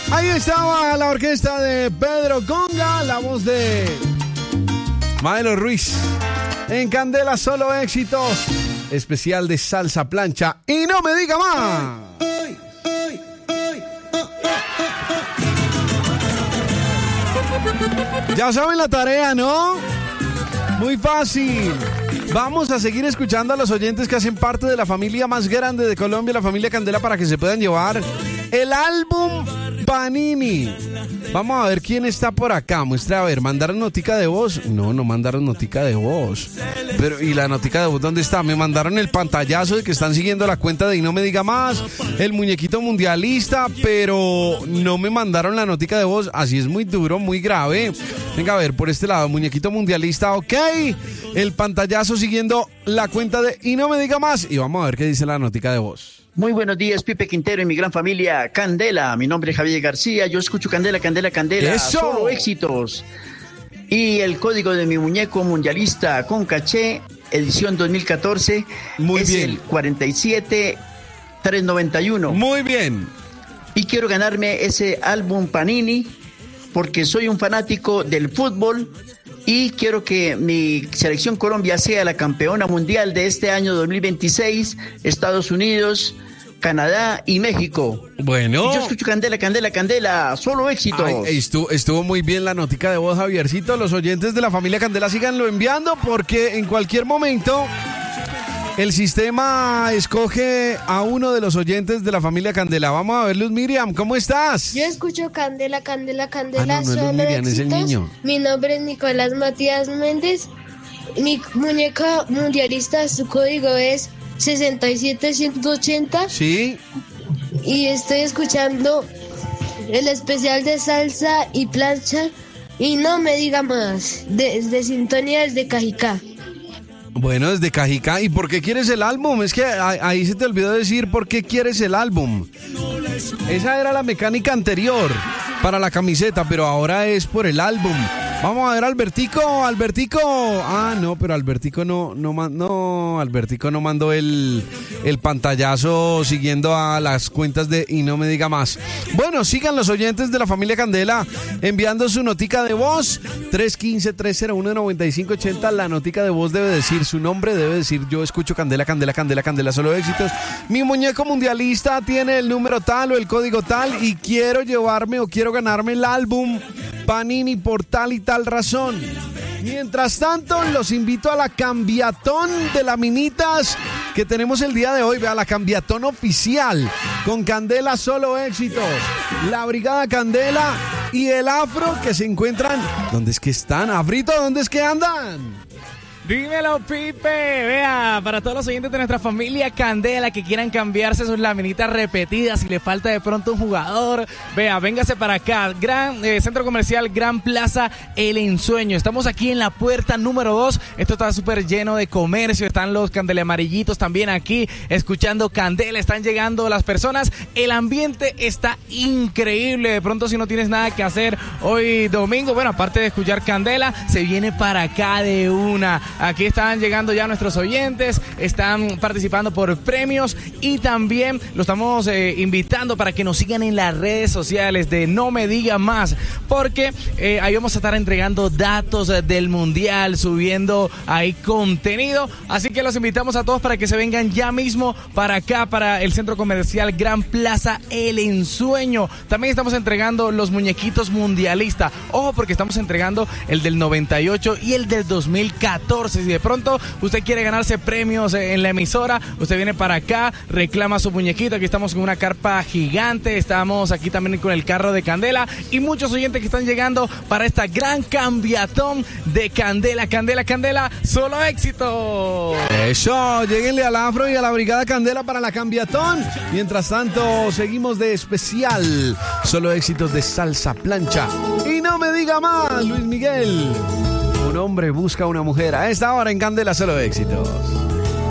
Ahí estaba la orquesta de Pedro Conga, la voz de Maelo Ruiz. En Candela solo éxitos, especial de salsa plancha. Y no me diga más. Ya saben la tarea, ¿no? Muy fácil. Vamos a seguir escuchando a los oyentes que hacen parte de la familia más grande de Colombia, la familia Candela, para que se puedan llevar el álbum Panini. Vamos a ver quién está por acá. Muestra, a ver, ¿mandaron notica de voz? No mandaron notica de voz. Pero, ¿y la notica de voz dónde está? Me mandaron el pantallazo de que están siguiendo la cuenta de Y No Me Diga Más, el muñequito mundialista, pero no me mandaron la notica de voz. Así es muy duro, muy grave. Venga, a ver, por este lado, muñequito mundialista, ok. El pantallazo siguiendo la cuenta de Y No Me Diga Más. Y vamos a ver qué dice la notica de voz. Muy buenos días, Pipe Quintero y mi gran familia Candela. Mi nombre es Javier García. Yo escucho Candela, Candela, Candela. ¡Eso! Solo éxitos. Y el código de mi muñeco mundialista con caché, edición 2014, Muy es bien. el 47391. Muy bien. Y quiero ganarme ese álbum Panini porque soy un fanático del fútbol y quiero que mi selección Colombia sea la campeona mundial de este año 2026, Estados Unidos, Canadá y México. Bueno. Y yo escucho Candela, Candela, Candela, solo éxitos. Ay, estuvo muy bien la notica de voz, Javiercito. Los oyentes de la familia Candela síganlo enviando porque en cualquier momento el sistema escoge a uno de los oyentes de la familia Candela. Vamos a ver, Luz Miriam, ¿cómo estás? Yo escucho Candela, Candela, Candela, no es Luz solo Miriam, es el éxitos. niño. Mi nombre es Nicolás Matías Méndez. Mi muñeca mundialista, su código es 67180. Sí. Y estoy escuchando el especial de salsa y plancha. Y no me diga más, desde Sintonía, desde Cajicá. Bueno, desde Cajicá. ¿Y por qué quieres el álbum? Es que ahí se te olvidó decir por qué quieres el álbum. Esa era la mecánica anterior para la camiseta, pero ahora es por el álbum. Vamos a ver, Albertico. Ah, no, pero Albertico Albertico no mandó el pantallazo siguiendo a las cuentas de Y No Me Diga Más. Bueno, sigan los oyentes de la familia Candela enviando su notica de voz. 315-301-9580. La notica de voz debe decir su nombre, debe decir yo escucho Candela, Candela, Candela, Candela, solo éxitos. Mi muñeco mundialista tiene el número tal o el código tal y quiero llevarme o quiero ganarme el álbum Panini por tal y tal razón. Mientras tanto, los invito a la cambiatón de laminitas que tenemos el día de hoy. Vea, la cambiatón oficial con Candela solo éxitos, la Brigada Candela y el Afro que se encuentran. ¿Dónde es que están? Afrito, ¿dónde es que andan? Dímelo, Pipe. Vea, para todos los oyentes de nuestra familia Candela que quieran cambiarse sus laminitas repetidas, si le falta de pronto un jugador, vea, véngase para acá. Gran Centro Comercial Gran Plaza El Ensueño. Estamos aquí en la puerta número 2. Esto está súper lleno de comercio. Están los candelamarillitos también aquí escuchando Candela. Están llegando las personas. El ambiente está increíble. De pronto, si no tienes nada que hacer hoy domingo, bueno, aparte de escuchar Candela, se viene para acá de una. Aquí están llegando ya nuestros oyentes, están participando por premios y también lo estamos invitando para que nos sigan en las redes sociales de No Me Diga Más, porque ahí vamos a estar entregando datos del mundial, subiendo ahí contenido, así que los invitamos a todos para que se vengan ya mismo para acá, para el Centro Comercial Gran Plaza El Ensueño. También estamos entregando los muñequitos mundialistas, ojo porque estamos entregando el del 98 y el del 2014. Si de pronto usted quiere ganarse premios en la emisora, usted viene para acá, reclama su muñequito. Aquí estamos con una carpa gigante, estamos aquí también con el carro de Candela y muchos oyentes que están llegando para esta gran cambiatón de Candela, Candela, Candela, solo éxito. Eso, lléguenle al Afro y a la Brigada Candela para la cambiatón. Mientras tanto, seguimos de especial, solo éxitos de salsa plancha. Y no me diga más, Luis Miguel. Un hombre busca una mujer a esta hora en Candela solo éxitos.